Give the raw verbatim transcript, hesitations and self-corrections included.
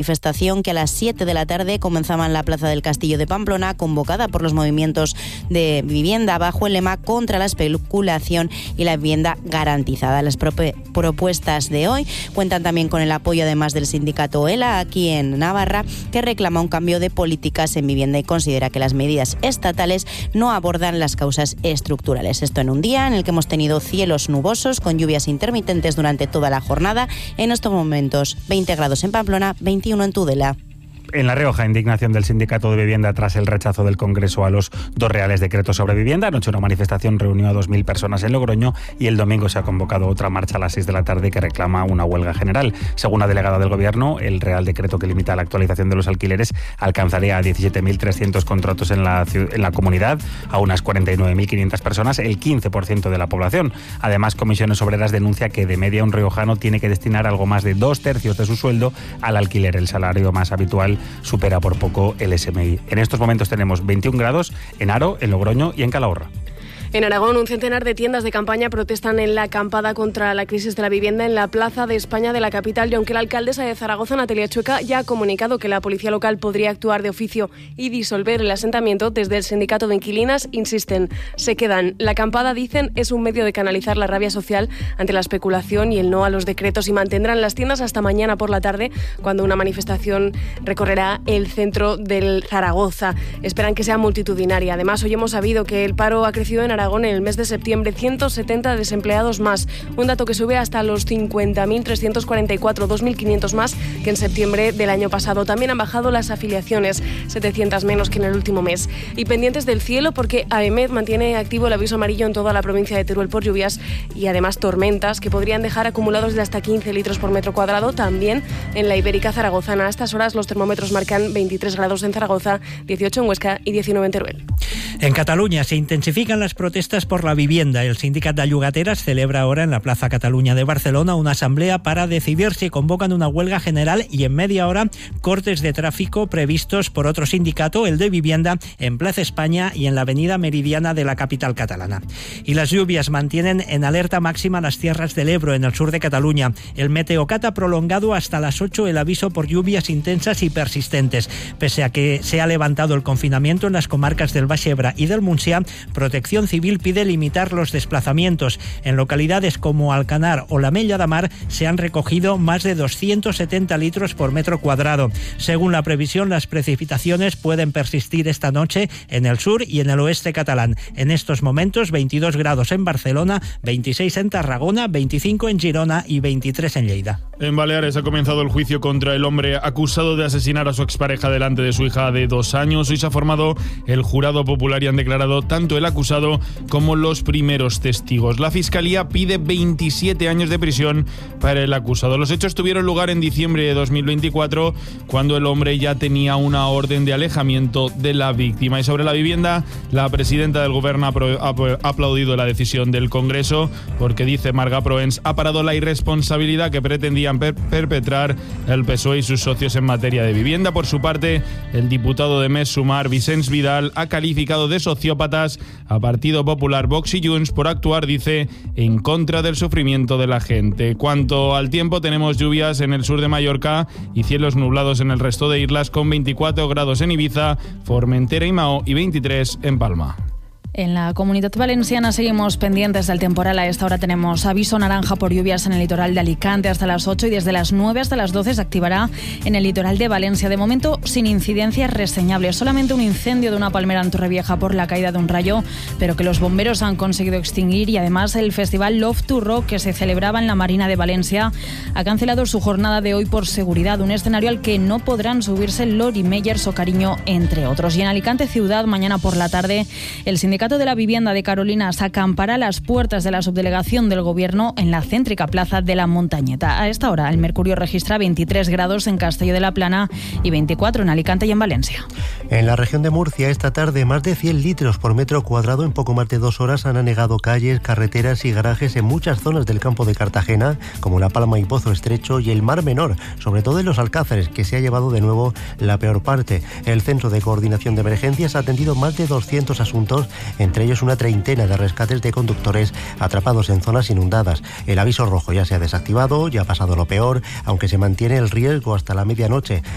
manifestación que a las siete de la tarde comenzaba en la Plaza del Castillo de Pamplona, convocada por los movimientos de vivienda bajo el lema contra la especulación y la vivienda garantizada. Las propuestas de hoy cuentan también con el apoyo además del sindicato ELA aquí en Navarra, que reclama un cambio de políticas en vivienda y considera que las medidas estatales no abordan las causas estructurales. Esto en un día en el que hemos tenido cielos nubosos con lluvias intermitentes durante toda la jornada. En estos momentos veinte grados en Pamplona, veintiuno en Tudela. En La Rioja, indignación del Sindicato de Vivienda tras el rechazo del Congreso a los dos reales decretos sobre vivienda. Anoche una manifestación reunió a dos mil personas en Logroño y el domingo se ha convocado otra marcha a las seis de la tarde que reclama una huelga general. Según la delegada del Gobierno, el Real Decreto que limita la actualización de los alquileres alcanzaría a diecisiete mil trescientos contratos en la, en la comunidad, a unas cuarenta y nueve mil quinientas personas, el quince por ciento de la población. Además, Comisiones Obreras denuncia que de media un riojano tiene que destinar algo más de dos tercios de su sueldo al alquiler. El salario más habitual supera por poco el S M I. En estos momentos tenemos veintiún grados en Haro, en Logroño y en Calahorra. En Aragón, un centenar de tiendas de campaña protestan en la acampada contra la crisis de la vivienda en la Plaza de España de la capital, y aunque la alcaldesa de Zaragoza, Natalia Chueca, ya ha comunicado que la policía local podría actuar de oficio y disolver el asentamiento, desde el sindicato de inquilinas insisten, se quedan. La acampada, dicen, es un medio de canalizar la rabia social ante la especulación y el no a los decretos, y mantendrán las tiendas hasta mañana por la tarde, cuando una manifestación recorrerá el centro del Zaragoza. Esperan que sea multitudinaria. Además, hoy hemos sabido que el paro ha crecido en Aragón en el mes de septiembre, ciento setenta desempleados más, un dato que sube hasta los cincuenta mil trescientos cuarenta y cuatro, dos mil quinientos más que en septiembre del año pasado. También han bajado las afiliaciones, setecientas menos que en el último mes. Y pendientes del cielo, porque AEMET mantiene activo el aviso amarillo en toda la provincia de Teruel por lluvias y además tormentas que podrían dejar acumulados de hasta quince litros por metro cuadrado. También en la Ibérica zaragozana, a estas horas los termómetros marcan veintitrés grados en Zaragoza, dieciocho en Huesca y diecinueve en Teruel. En Cataluña se intensifican las protestas por la vivienda. El Sindicat de Llogateras celebra ahora en la Plaza Cataluña de Barcelona una asamblea para decidir si convocan una huelga general y en media hora cortes de tráfico previstos por otro sindicato, el de vivienda, en Plaza España y en la avenida Meridiana de la capital catalana. Y las lluvias mantienen en alerta máxima las tierras del Ebro, en el sur de Cataluña. El Meteocat ha prolongado hasta las ocho el aviso por lluvias intensas y persistentes. Pese a que se ha levantado el confinamiento en las comarcas del Baix Ebre y del Montsià, Protección Civil pide limitar los desplazamientos. En localidades como Alcanar o la Mella de Mar se han recogido más de doscientos setenta litros por metro cuadrado. Según la previsión, las precipitaciones pueden persistir esta noche en el sur y en el oeste catalán. En estos momentos, veintidós grados en Barcelona, veintiséis en Tarragona, veinticinco en Girona y veintitrés en Lleida. En Baleares ha comenzado el juicio contra el hombre acusado de asesinar a su expareja delante de su hija de dos años. Hoy se ha formado el jurado popular y han declarado tanto el acusado como los primeros testigos. La Fiscalía pide veintisiete años de prisión para el acusado. Los hechos tuvieron lugar en diciembre de dos mil veinticuatro, cuando el hombre ya tenía una orden de alejamiento de la víctima. Y sobre la vivienda, la presidenta del Gobierno ha aplaudido la decisión del Congreso porque, dice Marga Proens, ha parado la irresponsabilidad que pretendían per perpetrar el P S O E y sus socios en materia de vivienda. Por su parte, el diputado de Més Sumar, Vicenç Vidal, ha calificado de sociópatas a Partido Popular, Vox y Junts por actuar, dice, en contra del sufrimiento de la gente. Cuanto al tiempo, tenemos lluvias en el sur de Mallorca y cielos nublados en el resto de islas, con veinticuatro grados en Ibiza, Formentera y Mahó y veintitrés en Palma. En la Comunidad Valenciana seguimos pendientes del temporal. A esta hora tenemos aviso naranja por lluvias en el litoral de Alicante hasta las ocho y desde las nueve hasta las doce se activará en el litoral de Valencia. De momento, sin incidencias reseñables. Solamente un incendio de una palmera en Torrevieja por la caída de un rayo, pero que los bomberos han conseguido extinguir. Y además el festival Love to Rock, que se celebraba en la Marina de Valencia, ha cancelado su jornada de hoy por seguridad. Un escenario al que no podrán subirse Lori Meyers o Cariño, entre otros. Y en Alicante ciudad, mañana por la tarde, el sindicato de la vivienda de Carolinas acampará a las puertas de la subdelegación del Gobierno en la céntrica plaza de la Montañeta. A esta hora el mercurio registra veintitrés grados en Castelló de la Plana y veinticuatro en Alicante y en Valencia. En la región de Murcia, esta tarde, más de cien litros por metro cuadrado en poco más de dos horas han anegado calles, carreteras y garajes en muchas zonas del campo de Cartagena, como La Palma y Pozo Estrecho, y el Mar Menor, sobre todo en los Alcázares, que se ha llevado de nuevo la peor parte. El Centro de Coordinación de Emergencias ha atendido más de doscientos asuntos, entre ellos una treintena de rescates de conductores atrapados en zonas inundadas. El aviso rojo ya se ha desactivado, ya ha pasado lo peor, aunque se mantiene el riesgo hasta la medianoche.